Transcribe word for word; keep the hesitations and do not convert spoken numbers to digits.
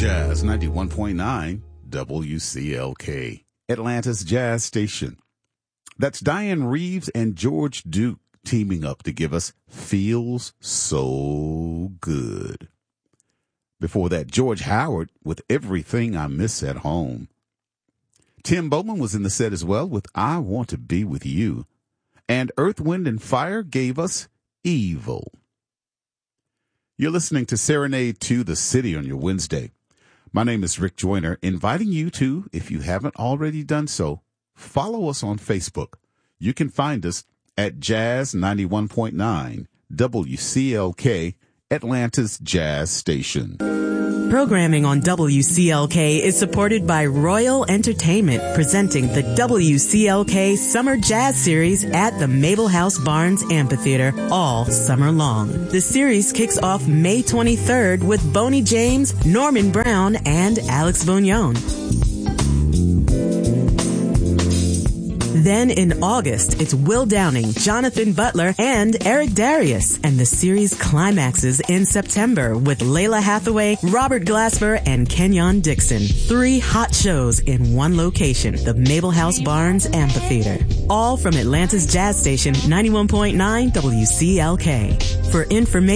Jazz ninety-one point nine W C L K, Atlanta's Jazz Station. That's Diane Reeves and George Duke teaming up to give us Feels So Good. Before that, George Howard with Everything I Miss at Home. Tim Bowman was in the set as well with I Want to Be With You. And Earth, Wind, and Fire gave us Evil. You're listening to Serenade to the City on your Wednesday. My name is Rick Joyner, inviting you to, if you haven't already done so, follow us on Facebook. You can find us at Jazz ninety-one point nine W C L K, Atlanta's Jazz Station. Programming on W C L K is supported by Royal Entertainment, presenting the W C L K Summer Jazz Series at the Mabel House Barnes Amphitheater all summer long. The series kicks off May twenty-third with Boney James, Norman Brown, and Alex Bognon. Then in August, it's Will Downing, Jonathan Butler, and Eric Darius. And the series climaxes in September with Layla Hathaway, Robert Glasper, and Kenyon Dixon. Three hot shows in one location, the Mabel House Barnes Amphitheater. All from Atlanta's Jazz Station, ninety-one point nine W C L K. For information